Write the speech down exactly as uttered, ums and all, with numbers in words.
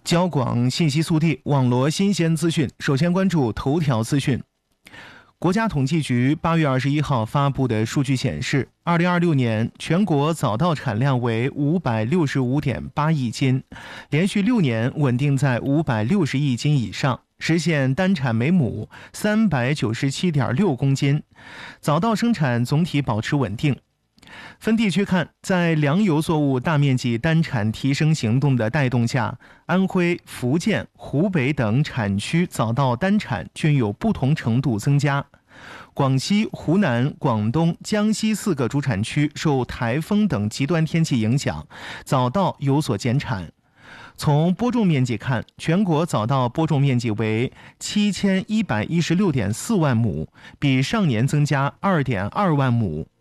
交广信息速递，网罗新鲜资讯。首先关注头条资讯。国家统计局八月二十一号发布的数据显示，二零二六年全国早稻产量为五百六十五点八亿斤，连续六年稳定在五百六十亿斤以上，实现单产每亩三百九十七点六公斤，早稻生产总体保持稳定。分地区看，在粮油作物大面积单产提升行动的带动下，安徽、福建、湖北等产区早稻单产均有不同程度增加。广西、湖南、广东、江西四个主产区受台风等极端天气影响，早稻有所减产。从播种面积看，全国早稻播种面积为七千一百一十六点四万亩，比上年增加二点二万亩。